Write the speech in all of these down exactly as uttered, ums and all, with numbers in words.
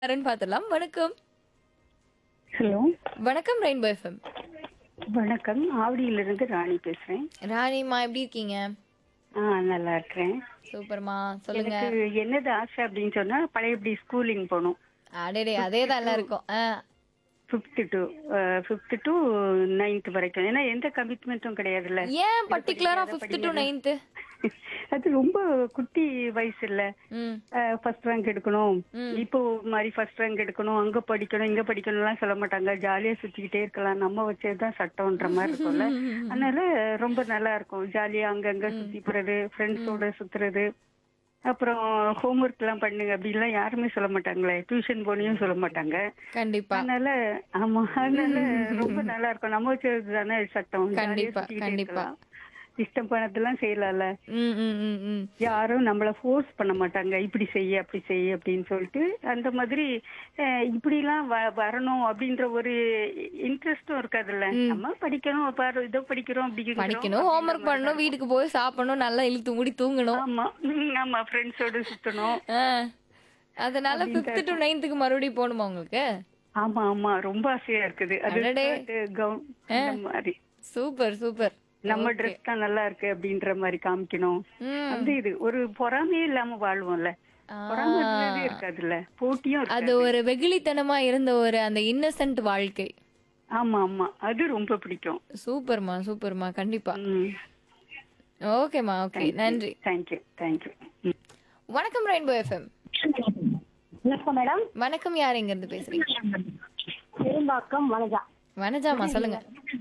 யாருன்னு பார்த்துடலாம். வணக்கம். ஹலோ, வணக்கம் ரெயின்போ எஃப்எம். வணக்கம். ஆவடியிலிருந்து ராணி பேசுறேன். ராணிம்மா எப்படி இருக்கீங்க? ஆ, நல்லா இருக்கிறேன். சூப்பர்மா, சொல்லுங்க. எனக்கு என்னது ஆசை அப்படின்னு சொன்னா பழையபடி ஸ்கூலிங் போகணும். அடடே, அதே தான் எல்லாம் இருக்கும். ஆ, fifth to fifth to ninth வரைக்கும். ஏன்னா எந்த கமிட்மெண்ட்டும் கிடையாதுல்ல. ஏன் பர்டிகுலரா ஃபிஃப்த் டு நைன்த்? அது ரொம்ப குட்டி வயசு இல்ல. ம் ஃபர்ஸ்ட் ரேங்க் எடுக்கணும், ம். இப்போ மாதிரி ஃபர்ஸ்ட் ரேங்க் எடுக்கணும், அங்க படிக்கணும் இங்க படிக்கணும்லாம் சொல்ல மாட்டாங்க. ஜாலியா சுத்திக்கிட்டே இருக்கலாம், நம்ம வச்சதுதான் சட்டம்ன்ற மாதிரி இருக்கும்ல. அதனால ரொம்ப நல்லா இருக்கும். ஜாலியா அங்கங்க சுத்தி போறது, ஃப்ரெண்ட்ஸோட சுத்துறது. அப்புறம் ஹோம்ஒர்க் எல்லாம் பண்ணுங்க அப்படின்லாம் யாருமே சொல்ல மாட்டாங்களே. டியூஷன் போனியும் சொல்ல மாட்டாங்க. கண்டிப்பா அதனால ஆமா, அதனால ரொம்ப நல்லா இருக்கும். நம்ம வச்சது தானே சட்டம். ஜாலியா கண்டிப்பா சுத்திக்கிட்டே கண்டிப்பா. இருக்கலாம். இஷ்டம் பண்ணதெல்லாம் செய்யலாம்ல. ம் ம் ம் ம். யாரும் நம்மள ஃபோர்ஸ் பண்ண மாட்டாங்க, இப்படி செய்ய அப்படி செய்ய அப்படின்னு சொல்லிட்டு. அந்த மாதிரி அஹ், இப்படிலாம் வ- வரணும் அப்படின்ற ஒரு இன்ட்ரெஸ்டும் இருக்காதுல்ல. நம்ம படிக்கணும், பாரு இதோ படிக்கிறோம் அப்படிங்கிறோம் படிக்கணும், ஹோம்ஒர்க் பண்ணணும், வீட்டுக்கு போய் சாப்பிடணும், நல்லா இழுத்து மூடி தூங்கணும். ஆமா உம், ஆமா ஃப்ரெண்ட்ஸோட சுத்தணும். ஆ, அதனால ஃபிஃப்த் டு நைன்த்துக்கு மறுபடியும் போகணுமா உங்களுக்கு? ஆமா ஆமா, ரொம்ப ஆசையா இருக்குது. அது அடடே. skirt, gown அந்த மாதிரி சூப்பர் சூப்பர். நம்ம ட்ரெஸ் தான் நல்லா இருக்கு அப்படின்ற மாதிரி காமிக்கணும். ம். வந்து இது ஒரு பொறாமையே இல்லாம வாழ்வோம்ல. பொறாமைன்றதே இருக்காதுல்ல, போட்டியும் அது இருக்காது. ஒரு வெகுளித்தனமா இருந்த ஒரு அந்த இன்னசென்ட் வாழ்க்கை. ஆமா ஆமா, அது ரொம்ப பிடிக்கும். சூப்பர்மா சூப்பர்மா, கண்டிப்பா. ம். ஓகேம்மா, ஓகே, நன்றி. Thank you thank you. வணக்கம் ரெயின்போ எஃப்எம். வணக்கம் மேடம். வணக்கம், யார் எங்க இருந்து பேசுறீங்க? பெரும்பாக்கம் வனஜா. வனஜாமா, சொல்லுங்க.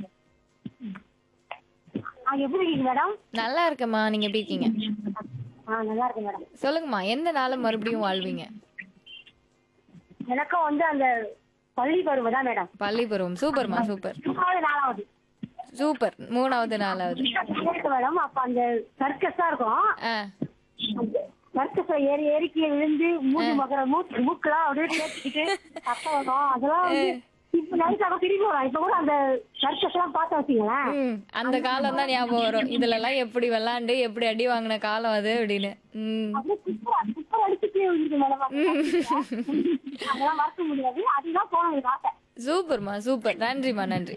ஆ, எப்படி இருக்கீங்க மேடம்? நல்லா இருக்கேம்மா, நீங்க எப்படி இருக்கீங்க? ஆ, நல்லா இருக்கேன் மேடம். சொல்லுங்கம்மா, எந்த நாளை மறுபடியும் வாழ்வீங்க? எனக்கும் வந்து அந்த பள்ளி பருவம் தான் மேடம். பள்ளி பருவம். சூப்பர்மா சூப்பர் மூணாவது நாலாவது சூப்பர். மூணாவது நாலாவது. இருக்கு மேடம். அப்ப அந்த சர்க்கஸா இருக்கும். ஆ, சர்க்கஸ்ல ஏறி ஏறி கீழே விழுந்து மூச்சு மகர மூச்சு மூக்கெல்லாம் அப்படியே தேய்ச்சிக்கிட்டு சத்தம் வரும். அதெல்லாம் வந்து இப்ப நைட் ஆக திரும்பி வரும். இப்ப கூட அந்த சர்க்கஸ் எல்லாம் பார்த்து வச்சீங்களேன். ம், அந்த காலம் தான் ஞாபகம் வரும். இதுல எல்லாம் எப்படி விளாண்டு எப்படி அடி வாங்கின காலம் அது அப்படின்னு. ம் அப்படியே குப்பர் குப்பர் அடிச்சுட்டே விழுந்து மேடம். அதெல்லாம் மறக்க முடியாது. அதுதான் போன எனக்கு ஆசை. சூப்பர்மா சூப்பர், நன்றிம்மா, நன்றி.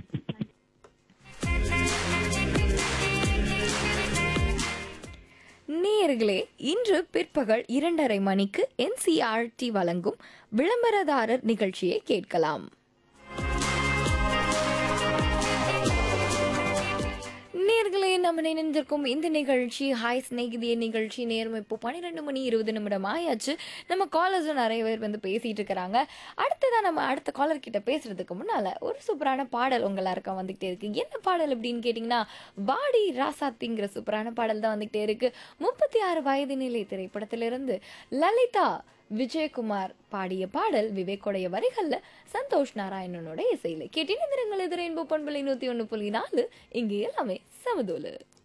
நேயர்களே, இன்று பிற்பகல் இரண்டரை மணிக்கு என்சிஆர்டி வழங்கும் விளம்பரதாரர் நிகழ்ச்சியை கேட்கலாம். நேயர்களே, நம்ம நினைந்திருக்கும் இந்த நிகழ்ச்சி ஹாய் ஸ்நேகிதிய நிகழ்ச்சி. நேரம் இப்போ பன்னிரெண்டு மணி இருபது நிமிடம் ஆயாச்சு. நம்ம காலர்ஸ் நிறைய பேர் வந்து பேசிட்டு இருக்கிறாங்க. அடுத்ததான் நம்ம அடுத்த காலர் கிட்ட பேசுறதுக்கு முன்னால ஒரு சூப்பரான பாடல் உங்க எல்லாருக்கும் வந்துகிட்டே இருக்கு. என்ன பாடல் அப்படின்னு கேட்டீங்கன்னா, பாடி ராசாத்திங்கிற சூப்பரான பாடல் தான் வந்துகிட்டே இருக்கு. முப்பத்தி ஆறு வயது நிலை திரைப்படத்திலிருந்து லலிதா விஜயகுமார் பாடிய பாடல், விவேக்குடைய வரிகள்ல சந்தோஷ் நாராயணனோட இசையில கேட்டிருந்திருங்கள். இது ரெயின்போ பண்பலை நூத்தி ஒண்ணு புள்ளி நாலு. இங்கே எல்லாமே சமதோலு.